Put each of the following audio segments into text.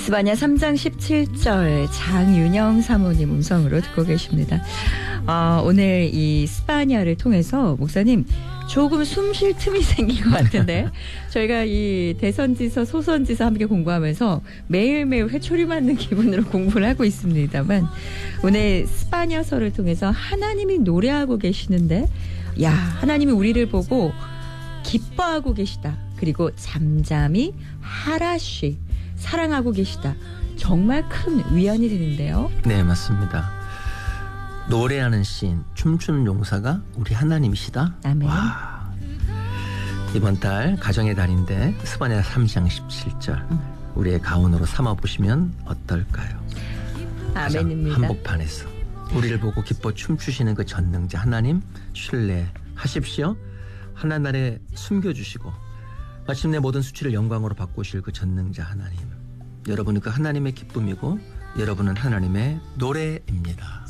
스바냐 3장 17절 장윤영 사모님 음성으로 듣고 계십니다. 오늘 이 스바냐를 통해서 목사님 조금 숨 쉴 틈이 생긴 것 같은데 저희가 이 대선지서 소선지서 함께 공부하면서 매일매일 회초리 맞는 기분으로 공부를 하고 있습니다만 오늘 스바냐서를 통해서 하나님이 노래하고 계시는데 야 하나님이 우리를 보고 기뻐하고 계시다. 그리고 잠잠히 하라쉬 사랑하고 계시다. 정말 큰 위안이 되는데요. 네, 맞습니다. 노래하는 시인, 춤추는 용사가 우리 하나님이시다. 아멘. 와. 이번 달 가정의 달인데 스바냐 3장 17절 우리의 가온으로 삼아보시면 어떨까요? 아멘입니다. 한복판에서 우리를 보고 기뻐 춤추시는 그 전능자 하나님 신뢰하십시오. 하나날에 숨겨주시고 마침내 모든 수치를 영광으로 바꾸실 그 전능자 하나님. 여러분은 그 하나님의 기쁨이고 여러분은 하나님의 노래입니다.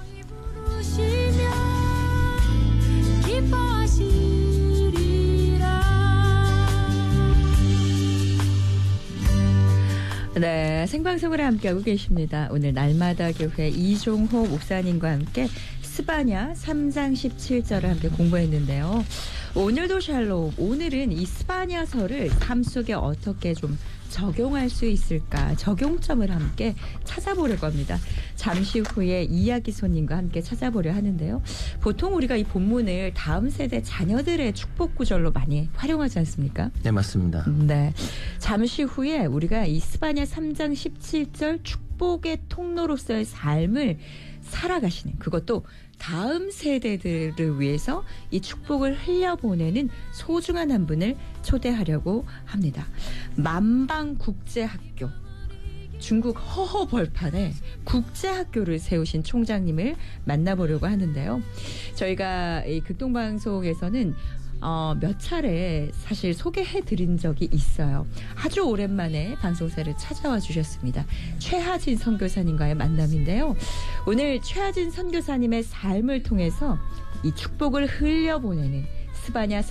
네, 생방송을 함께하고 계십니다. 오늘 날마다 교회 이종호 목사님과 함께 스바냐 3장 17절을 함께 공부했는데요. 오늘도 샬롬, 오늘은 이 스바냐서를 삶 속에 어떻게 좀 적용할 수 있을까 적용점을 함께 찾아보려고 합니다. 잠시 후에 이야기손님과 함께 찾아보려 하는데요. 보통 우리가 이 본문을 다음 세대 자녀들의 축복 구절로 많이 활용하지 않습니까? 네, 맞습니다. 네, 잠시 후에 우리가 이 스바냐 3장 17절 축복의 통로로서의 삶을 살아가시는 그것도 다음 세대들을 위해서 이 축복을 흘려보내는 소중한 한 분을 초대하려고 합니다. 만방국제학교 중국 허허벌판에 국제학교를 세우신 총장님을 만나보려고 하는데요. 저희가 이 극동방송에서는 몇 차례 사실 소개해드린 적이 있어요. 아주 오랜만에 방송사를 찾아와 주셨습니다. 최하진 선교사님과의 만남인데요. 오늘 최하진 선교사님의 삶을 통해서 이 축복을 흘려보내는 스바냐